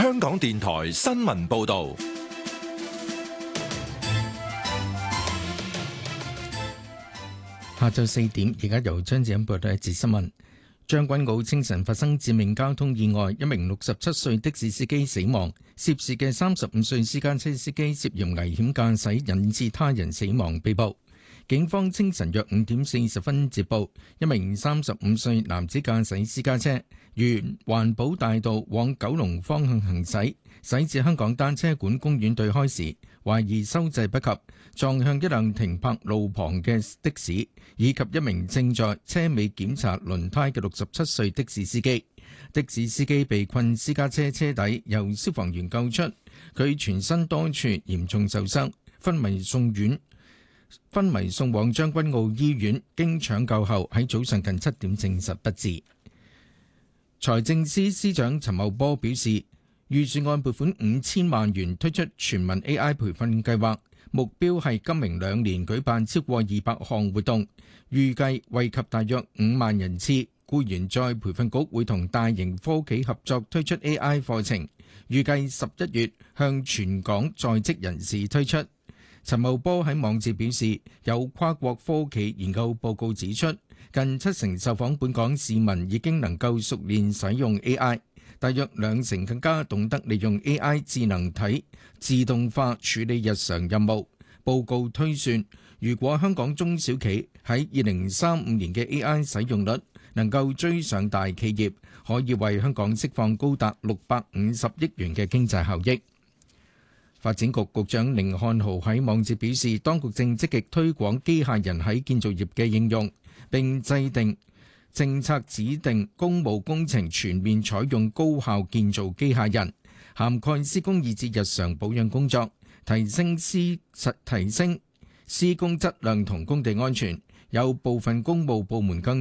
香港電台新聞報道。 下晝4點，而家由張子欣報道一節新聞。將軍澳清晨發生致命交通意外，一名67歲的士司機死亡，涉事嘅35歲私家車司機涉嫌危險駕駛引致他人死亡被捕。警方清晨約5點40分接報，一名35歲男子駕駛私家車沿環保大道往九龍方向行駛，駛至香港單車館公園對開時，懷疑收掣不及，撞向一輛停泊路旁嘅的士，以及一名正在車尾檢查輪胎嘅67歲的士司機。的士司機被困私家車車底，由消防員救出，佢全身多處嚴重受傷，昏迷送往將軍澳醫院，經搶救後喺早上近7點證實不治。財政司司長陳茂波表示，預算案撥款5000萬元推出全民 AI 培訓計劃，目標係今明2年舉辦超過200項活動，預計惠及大約5萬人次。僱員再培訓局會同大型科企合作推出 AI 課程，預計11月向全港在職人士推出。陳茂波喺網誌表示，有跨國科企研究報告指出，近70%受訪本港市民已經能夠熟練使用 AI， 大約20%更加懂得利用 AI 智能體自動化處理日常任務。報告推算，如果香港中小企喺2035年嘅 AI 使用率能夠追上大企業，可以為香港釋放高達650億元嘅經濟效益。發展局局長甯漢豪喺網誌表示，當局正積極推廣機械人喺建造業嘅應用，並制定政策指定工務工程全面採用高效建造機械人，涵蓋施工以至日常保養工作，提升施工質量同工地安全。有部分公務部門更